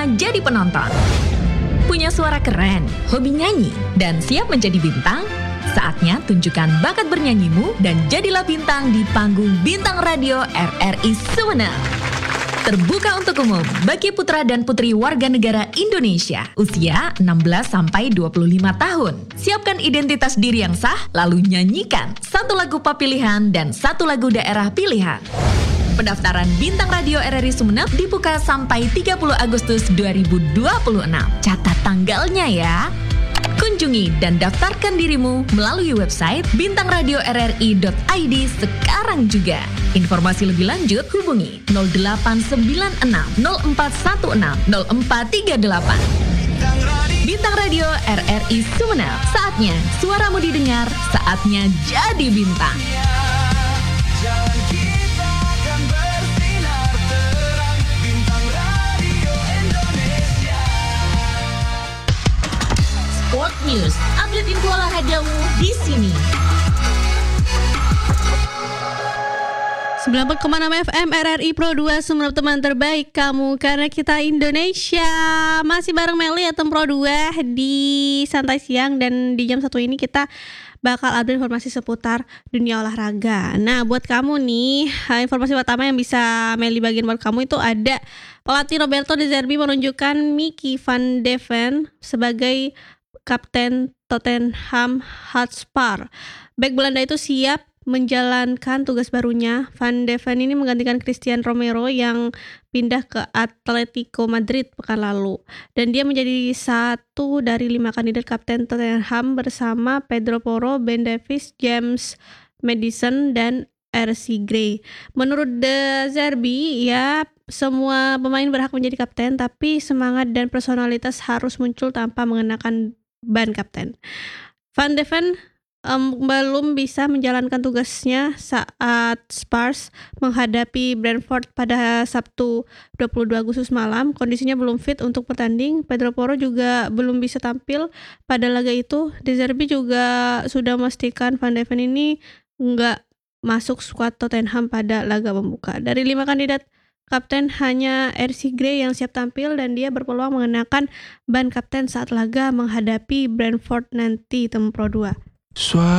bisa jadi penonton. Punya suara keren, hobi nyanyi, dan siap menjadi bintang? Saatnya tunjukkan bakat bernyanyimu dan jadilah bintang di panggung Bintang Radio RRI Sumeneb. Terbuka untuk umum bagi putra dan putri warga negara Indonesia usia 16-25 tahun. Siapkan identitas diri yang sah, lalu nyanyikan satu lagu pop pilihan dan satu lagu daerah pilihan. Pendaftaran Bintang Radio RRI Sumeneb dibuka sampai 30 Agustus 2026. Catat tanggalnya ya. Kunjungi dan daftarkan dirimu melalui website bintangradiorri.id sekarang juga. Informasi lebih lanjut hubungi 0896 0416 0438. Bintang Radio RRI Sumeneb. Saatnya suaramu didengar, saatnya jadi bintang. Sport News, update info olahragamu di sini. 94,6 FM RRI Pro 2 Sumeneb, teman terbaik kamu karena kita Indonesia. Masih bareng Meli atau Pro 2 di Santai Siang, dan di jam 1 ini kita bakal update informasi seputar dunia olahraga. Nah, buat kamu nih, informasi pertama yang bisa Meli bagiin buat kamu itu ada pelatih Roberto De Zerbi menunjukkan Mickey van de Ven sebagai Kapten Tottenham Hotspur. Bek Belanda itu siap menjalankan tugas barunya. Van de Ven ini menggantikan Christian Romero yang pindah ke Atletico Madrid pekan lalu. Dan dia menjadi satu dari 5 kandidat Kapten Tottenham bersama Pedro Porro, Ben Davies, James Maddison, dan RC Gray. Menurut De Zerbi, ya semua pemain berhak menjadi kapten, tapi semangat dan personalitas harus muncul tanpa mengenakan ban kapten. Van de Ven belum bisa menjalankan tugasnya saat Spurs menghadapi Brentford pada Sabtu 22 Agustus malam. Kondisinya belum fit untuk bertanding. Pedro Porro juga belum bisa tampil pada laga itu. De Zerbi juga sudah memastikan Van de Ven ini nggak masuk skuad Tottenham pada laga pembuka. Dari 5 kandidat kapten, hanya RC Gray yang siap tampil dan dia berpeluang mengenakan ban kapten saat laga menghadapi Brentford nanti, Pro 2.